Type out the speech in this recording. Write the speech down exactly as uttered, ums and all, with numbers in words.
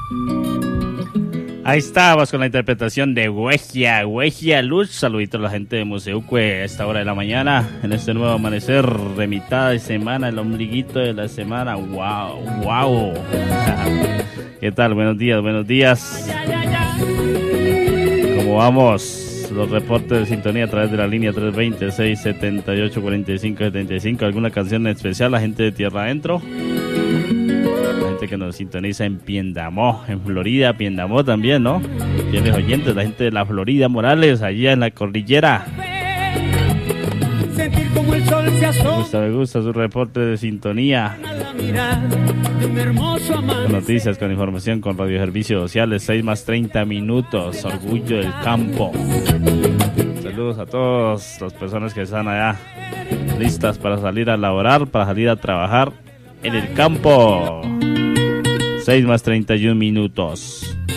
Ahí estábamos con la interpretación de Huegia, Huegia Luz. Saludito a la gente de Museucue a esta hora de la mañana, en este nuevo amanecer de mitad de semana, el ombliguito de la semana. ¡Wow! ¡Wow! ¿Qué tal? Buenos días, buenos días. ¿Cómo vamos? Los reportes de sintonía a través de la línea tres veinte, seis setenta y ocho, cuarenta y cinco setenta y cinco. ¿Alguna canción especial? La gente de Tierra Adentro. La gente que nos sintoniza en Piendamó, en Florida, Piendamó también, ¿no? Tienes oyentes, la gente de la Florida Morales, allá en la cordillera. Sentir como el sol se asoma. Me gusta, me gusta su reporte de sintonía. Con noticias, con información, con Radio Servicios Sociales, seis más treinta minutos, Orgullo del Campo. Saludos a todas las personas que están allá listas para salir a laborar, para salir a trabajar en el campo. seis más treinta y un minutos.